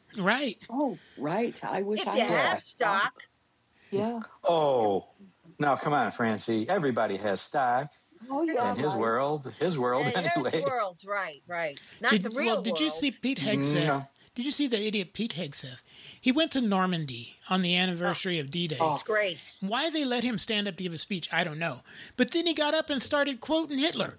Right. Oh, right. I wish If I you had have that stock. Yeah. Oh, now come on, Francie. Everybody has stock Oh, yeah. in his right. world. His world, Those anyway. worlds, right. Not the real world. Did you see Pete Hegseth? No. Did you see the idiot Pete Hegseth? He went to Normandy on the anniversary of D-Day. Disgrace. Why they let him stand up to give a speech, I don't know. But then he got up and started quoting Hitler.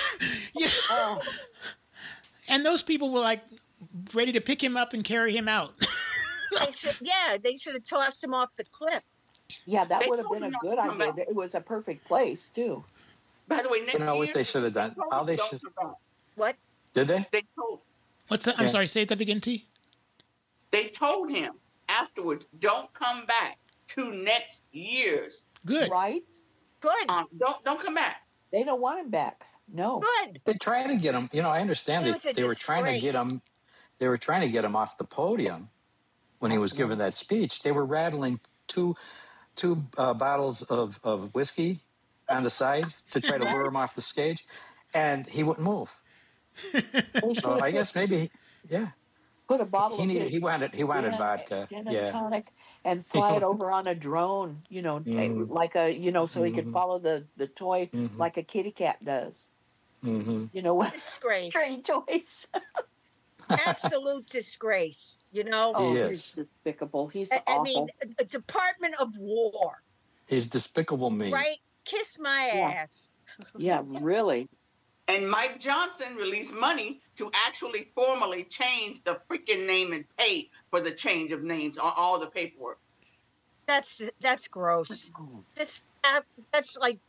And those people were like ready to pick him up and carry him out. They should have tossed him off the cliff. Yeah, that would have been a good idea. It was a perfect place, too. By the way, next You know what year, they should have done? How they should? What? Did they? They told. What's that? I'm sorry, say that again, T. They told him afterwards, "Don't come back to next year's." Good. Right? Good. Don't come back. They don't want him back. No. Good. They tried to get him. You know, I understand It was a that they were trying to get disgrace. him. They were trying to get him off the podium when he was giving that speech. They were rattling two bottles of whiskey on the side to try to lure him off the stage, and he wouldn't move. So I guess maybe, yeah. Put a bottle He wanted gin, vodka. gin and Yeah. tonic, and fly it over on a drone, like a, so he could follow the toy like a kitty cat does. Mm-hmm. You know what? Disgrace. Strange choice. Absolute disgrace. Oh, He he's is. despicable. He's I awful. mean, a Department of War, He's despicable me. right? Kiss my Yeah. ass. Yeah, really. And Mike Johnson released money to actually formally change the freaking name and pay for the change of names on all the paperwork. That's gross. That's like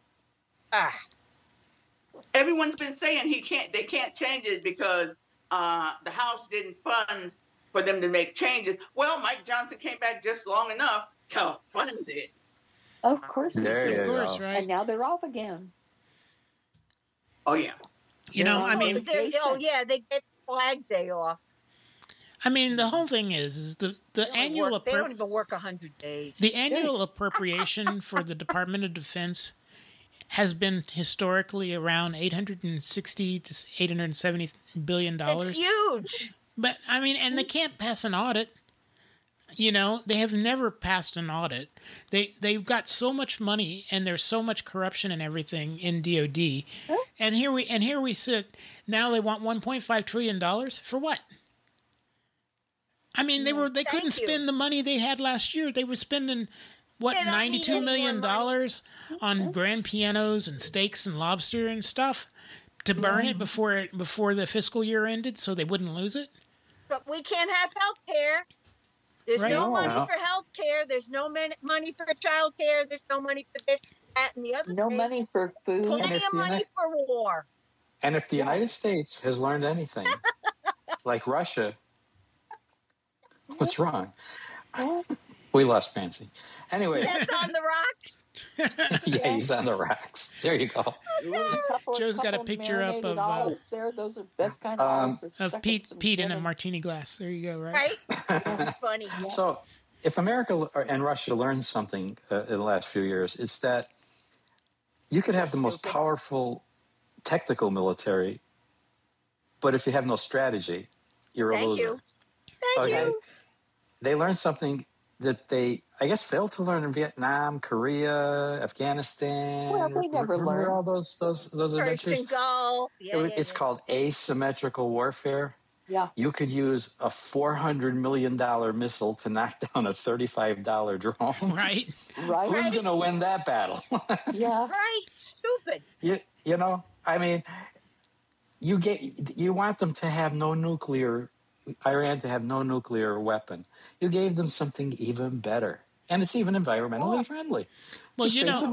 Everyone's been saying they can't change it because the House didn't fund for them to make changes. Well, Mike Johnson came back just long enough to fund it. Of course. There you Of course, go. right? And now they're off again. Oh yeah. I mean, they get Flag Day off. I mean, the whole thing is the annual They don't even work 100 days. the annual appropriation for the Department of Defense has been historically around $860 to $870 billion. It's huge. But I mean, and they can't pass an audit. They have never passed an audit. They've got so much money, and there's so much corruption and everything in DoD. And here we sit. Now they want $1.5 trillion for what? I mean, they couldn't spend the money they had last year. They were spending $92 million on grand pianos and steaks and lobster and stuff to burn it before the fiscal year ended, so they wouldn't lose it. But we can't have health care. There's no money for health care. There's no money for child care. There's no money for this, that, and the other No thing. money for food. Plenty of money for war. And if the United States has learned anything, like Russia, what's wrong? We lost Fancy. Anyway. Death on the rocks. Yeah, he's on the rocks. There you go. Joe's got a picture up of olives there. Those are the best kind of olives. of Pete in a martini glass. There you go, right? That's funny. Yeah. So, if America and Russia learned something in the last few years, it's that you could have the most powerful technical military, but if you have no strategy, you're a loser. Thank you. They learned something that they, I guess, failed to learn in Vietnam, Korea, Afghanistan. Well, they never learned all those adventures. Persian Gulf. It's called asymmetrical warfare. Yeah. You could use a $400 million missile to knock down a $35 drone. Right. Who's going to win that battle? Yeah. Right. Stupid. I mean, you want them to have no nuclear, Iran to have no nuclear weapon. You gave them something even better. And it's even environmentally friendly. Well,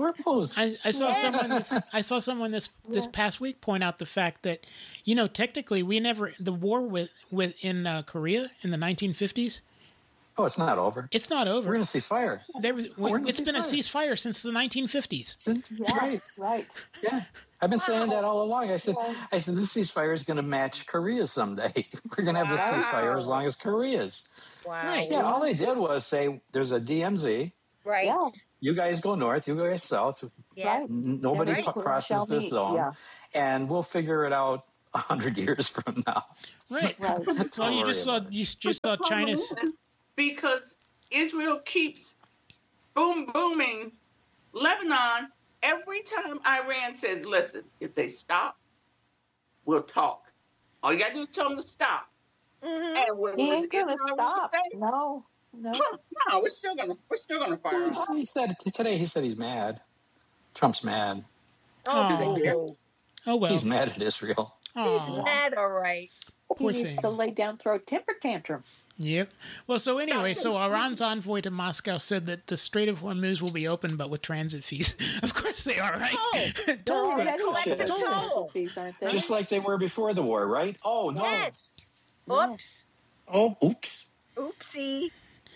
I saw someone this past week point out the fact that, technically the war with in Korea in the 1950s. Oh, it's not over. It's not over. We're in a ceasefire. It's been a ceasefire since the 1950s. Right. Yeah. I've been saying that all along. I said this ceasefire is going to match Korea someday. We're going to have this ceasefire as long as Korea's. Wow. Right. Yeah, all they did was say there's a DMZ. Right. Yeah. You guys go north, you guys south. Yeah. Right. Nobody crosses this zone. Yeah. And we'll figure it out 100 years from now. Right. Right. Don't Well, you worry just saw about it. you just saw China's. Because Israel keeps booming Lebanon. Every time Iran says, listen, if they stop, we'll talk. All you got to do is tell them to stop. Mhm. And when He ain't gonna Israel stop. say, No. no, we're still gonna fire Well, off. he said today. He said he's mad. Trump's mad. Oh. Oh, Oh well. He's mad at Israel. he's Oh, mad, all right. He poor needs thing. to lay down, throw a temper tantrum. Yep. Well, so anyway, so Iran's envoy to Moscow said that the Strait of Hormuz will be open, but with transit fees. Of course they are, right? Oh, They're Totally. already collect paying the toll. fees, aren't they? Just like they were before the war, right? Oh no. Yes. No. Oops. Oh, oops. Oopsie.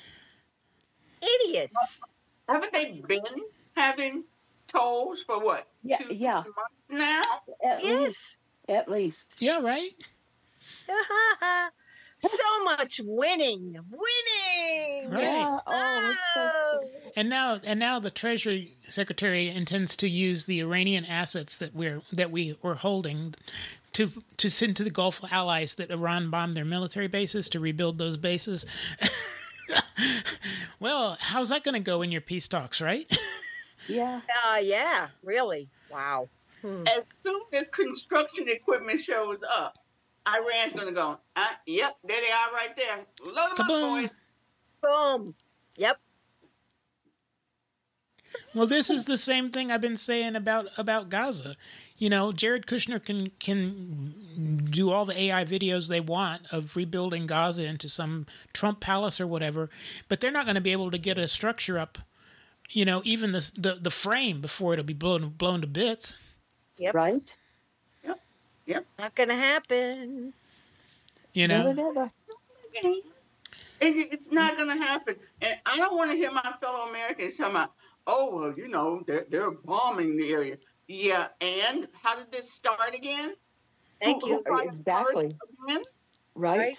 Idiots. Haven't they been having tolls for what? Yeah, 2 yeah. months now? At Yes. least. At least. Yeah, right. So much winning. Winning. Right. Yeah. Oh, it's so Oh. And now the Treasury Secretary intends to use the Iranian assets that we were holding to send to the Gulf allies that Iran bombed their military bases to rebuild those bases. Well, how's that going to go in your peace talks, right? Yeah. Yeah, really. Wow. As soon as construction equipment shows up, Iran's going to go, yep, there they are right there. Load them up, Kaboom. boys. Boom. Yep. Well, this is the same thing I've been saying about Gaza. You know, Jared Kushner can do all the AI videos they want of rebuilding Gaza into some Trump palace or whatever, but they're not going to be able to get a structure up, you know, even the frame before it'll be blown to bits. Yep. Right? Not gonna happen. You know, Never. It's not going to happen. And I don't want to hear my fellow Americans talking about, oh, well, you know, they're bombing the area. Yeah, and how did this start again? Thank you. Who Exactly. again? Right?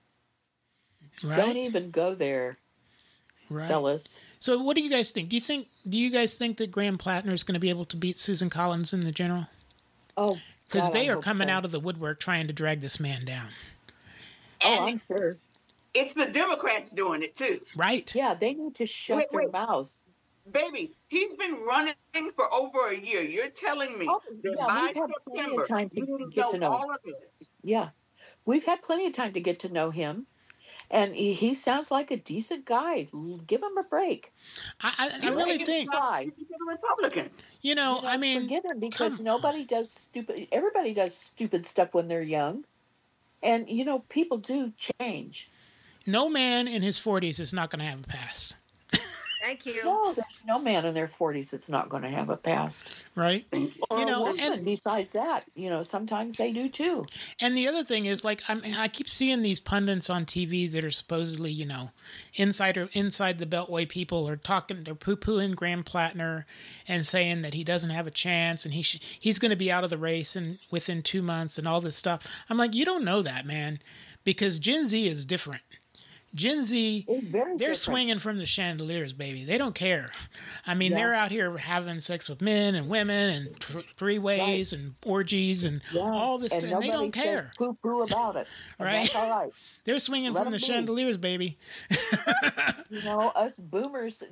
right? Don't even go there, Right. fellas. So, what do you guys think? Do you guys think that Graham Plattner is going to be able to beat Susan Collins in the general? Oh, Because God, they I are hope coming so. out of the woodwork trying to drag this man down. Oh, And I'm sure. it's the Democrats doing it, too. Right. Yeah, they need to shut their Wait. mouths. Baby, he's been running for over a year. You're telling me Oh, that yeah, by we've had plenty September, of time to you didn't get know to know all of this. Yeah. We've had plenty of time to get to know him. And he sounds like a decent guy. Give him a break. I You really make it think, Try. to the Republicans. you know, You know, I mean, forget him because come nobody does stupid. Everybody does stupid stuff when they're young, and you know people do change. no man in his 40s is not going to have a past, Thank you. No, there's no man in their 40s that's not going to have a past. right? Or You know, a woman. and- Besides that, you know, sometimes they do too. And the other thing is, like, I keep seeing these pundits on TV that are supposedly, you know, inside the Beltway people are talking, they're poo-pooing Graham Plattner and saying that he doesn't have a chance and he's going to be out of the race and within 2 months and all this stuff. I'm like, you don't know that, man, because Gen Z is different. Gen Z, It's very they're different. swinging from the chandeliers, baby. They don't care. I mean, Yeah. they're out here having sex with men and women and three ways and orgies and Yeah. all this and stuff. And they don't nobody care. says poo-poo about it. And Right. That's all right. They're swinging Let from the 'em be. chandeliers, baby. You know, us boomers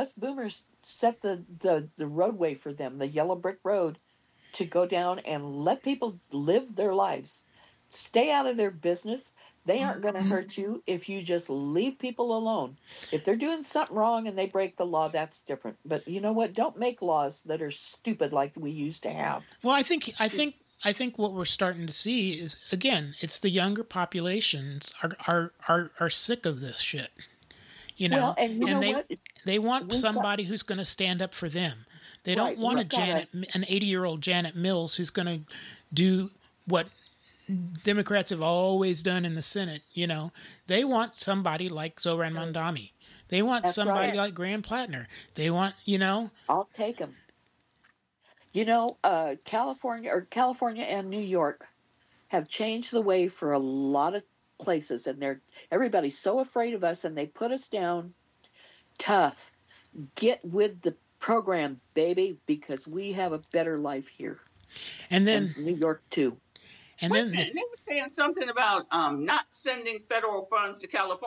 set the roadway for them, the yellow brick road, to go down and let people live their lives. Stay out of their business. They aren't going to hurt you if you just leave people alone. If they're doing something wrong and they break the law, that's different. But you know what? Don't make laws that are stupid like we used to have. Well, I think what we're starting to see is, again, it's the younger populations are sick of this shit. You know, Well, and you know what? they want We've got- somebody who's going to stand up for them. They don't Right, want we've got an 80-year-old Janet Mills who's going to do what Democrats have always done in the Senate. You know, they want somebody like Zoran Mondani. They want That's somebody right. like Graham Plattner. They want, you know, I'll take them. You know, California and New York have changed the way for a lot of places, and everybody's so afraid of us, and they put us down. Tough. Get with the program, baby, because we have a better life here. and then And New York too. And Wait a then minute, they were saying something about not sending federal funds to California.